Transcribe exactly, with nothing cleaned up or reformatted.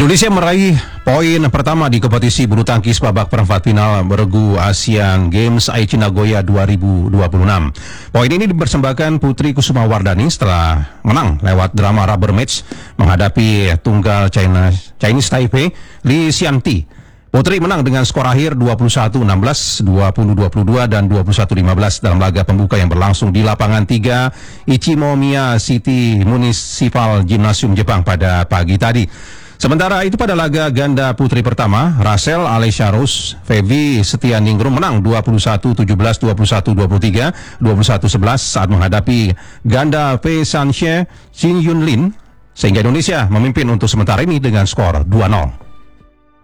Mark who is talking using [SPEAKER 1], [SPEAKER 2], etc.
[SPEAKER 1] Indonesia meraih poin pertama di kompetisi bulu tangkis babak perempat final bergu Asian Games Aichi Nagoya dua ribu dua puluh enam. Poin ini dipersembahkan Putri Kusuma Wardani setelah menang lewat drama rubber match menghadapi tunggal China, Chinese Taipei Li Xianti. Putri menang dengan skor akhir dua puluh satu enam belas, dua puluh dua puluh dua, dan dua puluh satu lima belas dalam laga pembuka yang berlangsung di lapangan tiga Ichimomiya City Municipal Gymnasium Jepang pada pagi tadi. Sementara itu pada laga ganda putri pertama, Rachel Alessia Rose Fevi Setianingrum menang dua puluh satu tujuh belas, dua puluh satu dua puluh tiga, dua puluh satu sebelas saat menghadapi ganda Fei Sanxie Shin Yun Lin, sehingga Indonesia memimpin untuk sementara ini dengan skor dua nol.